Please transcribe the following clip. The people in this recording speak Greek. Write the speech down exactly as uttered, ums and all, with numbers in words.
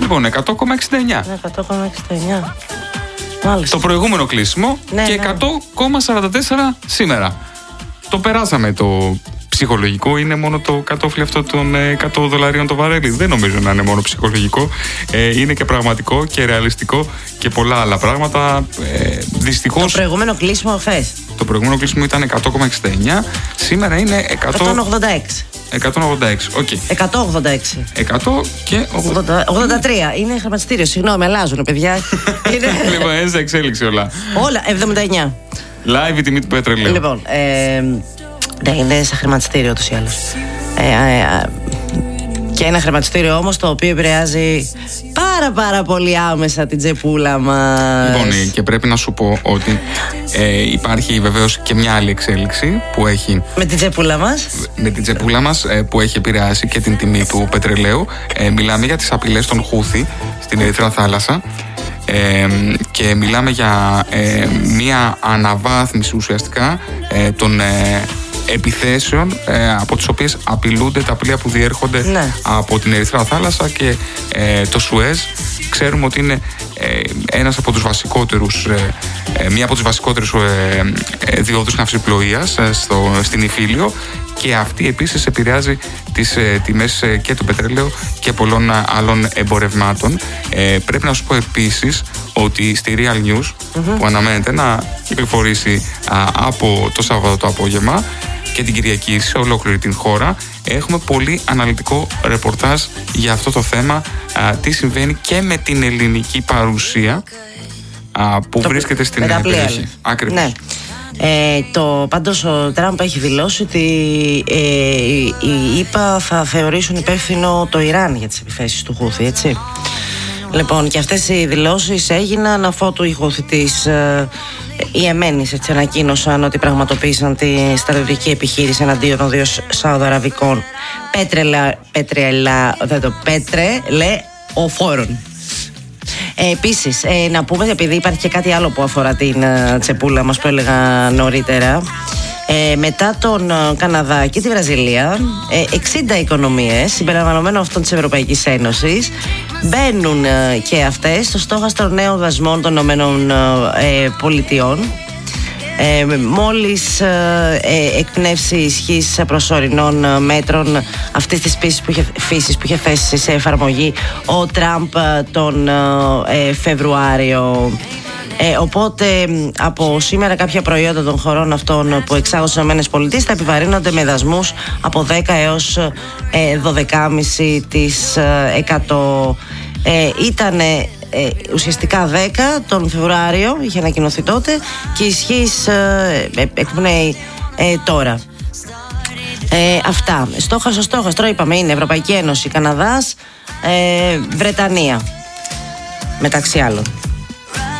Λοιπόν, εκατό κόμμα εξήντα εννιά. εκατό κόμμα εξήντα εννιά. Μάλιστα. Το προηγούμενο κλείσιμο ναι, και ναι. εκατό κόμμα σαράντα τέσσερα σήμερα. Το περάσαμε το ψυχολογικό, είναι μόνο το κατόφλι αυτό των εκατό δολαρίων το βαρέλι. Δεν νομίζω να είναι μόνο ψυχολογικό. Ε, είναι και πραγματικό και ρεαλιστικό και πολλά άλλα πράγματα. Ε, δυστυχώς. Το προηγούμενο κλείσιμο χθες. Το προηγούμενο κλείσιμο ήταν εκατό κόμμα εξήντα εννιά. Σήμερα είναι εκατόν ογδόντα έξι. εκατόν ογδόντα έξι, οκ. Okay. εκατόν ογδόντα έξι. εκατό και ογδόντα, ογδόντα τρία. Είναι χρηματιστήριο, συγγνώμη, αλλάζουν, παιδιά. Είναι... Λοιπόν, έτσι εξέλιξη όλα. Όλα, εβδομήντα εννιά. Live η τιμή του πετρελαίου. Λοιπόν, ε, ναι, είναι σαν χρηματιστήριο ούτως ή άλλως. Ε, ε, ε, και ένα χρηματιστήριο όμως το οποίο επηρεάζει πάρα πάρα πολύ άμεσα την τσεπούλα μας. Λοιπόν, και πρέπει να σου πω ότι ε, υπάρχει βεβαίως και μια άλλη εξέλιξη που έχει... Με την τσεπούλα μας. Με την τσεπούλα μας ε, που έχει επηρεάσει και την τιμή του πετρελαίου. Ε, μιλάμε για τις απειλές των Χούθη στην Ερυθρά Θάλασσα. Ε, και μιλάμε για ε, μια αναβάθμιση ουσιαστικά ε, των ε, επιθέσεων ε, από τις οποίες απειλούνται τα πλοία που διέρχονται ναι. από την Ερυθρά Θάλασσα και ε, το Σουέζ. Ξέρουμε ότι είναι ε, ένας από τους βασικότερους, ε, ε, μία από τις βασικότερες ε, ε, διόδους ναυσιπλοείας ε, στο, στην Ιφίλιο, και αυτή επίσης επηρεάζει τις ε, τιμές ε, και του πετρελαίου και πολλών άλλων εμπορευμάτων. Ε, πρέπει να σου πω επίσης ότι στη Real News, mm-hmm. που αναμένεται να κυκλοφορήσει α, από το Σάββατο το απόγευμα και την Κυριακή σε ολόκληρη την χώρα, έχουμε πολύ αναλυτικό ρεπορτάζ για αυτό το θέμα, α, τι συμβαίνει και με την ελληνική παρουσία α, που το βρίσκεται στην περιοχή. Ακριβώς. Ναι. Ε, το, πάντως ο Τραμπ έχει δηλώσει ότι ε, οι ΗΠΑ θα θεωρήσουν υπεύθυνο το Ιράν για τις επιθέσεις του Χούθη, έτσι. Λοιπόν, και αυτές οι δηλώσεις έγιναν αφότου οι Χούθη της ε, Ιεμένης έτσι ανακοίνωσαν ότι πραγματοποίησαν τη στρατιωτική επιχείρηση εναντίον των δύο Σαουδαραβικών πέτρελα, πέτρελα, δεν το πέτρελαιοφόρων. Ε, επίσης, ε, να πούμε, επειδή υπάρχει και κάτι άλλο που αφορά την uh, τσεπούλα μας που έλεγα νωρίτερα, ε, μετά τον uh, Καναδά και τη Βραζιλία, ε, εξήντα οικονομίες συμπεριλαμβανομένων αυτών της Ευρωπαϊκής Ένωσης μπαίνουν uh, και αυτές στο στόχαστρο νέων δασμών των Ηνωμένων uh, Πολιτειών. Ε, μόλις ε, ε, εκπνεύσει ισχύς προσωρινών ε, μέτρων αυτής της φύσης που, είχε, φύσης που είχε θέσει σε εφαρμογή ο Τραμπ ε, τον ε, Φεβρουάριο. Ε, οπότε από σήμερα κάποια προϊόντα των χωρών αυτών που εξάγουν στις ΗΠΑ θα επιβαρύνονται με δασμούς από δέκα έως δώδεκα κόμμα πέντε τοις εκατό. Ε, ήταν ε, ουσιαστικά δέκα τον Φεβρουάριο, είχε ανακοινωθεί τότε, και η ισχύς ε, εκπνέει ε, τώρα. Ε, αυτά. Στόχαστρο, στόχαστρο είπαμε είναι Ευρωπαϊκή Ένωση, Καναδάς, ε, Βρετανία, μεταξύ άλλων.